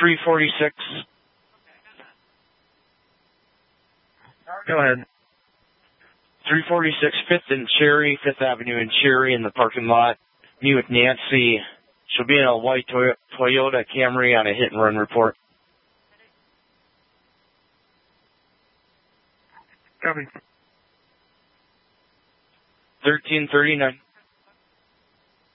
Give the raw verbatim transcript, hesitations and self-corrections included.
three forty-six. Go ahead. three forty-six Fifth and Cherry, Fifth Avenue and Cherry in the parking lot. Me with Nancy. She'll be in a white Toy- Toyota Camry on a hit and run report. Copy. thirteen thirty-nine.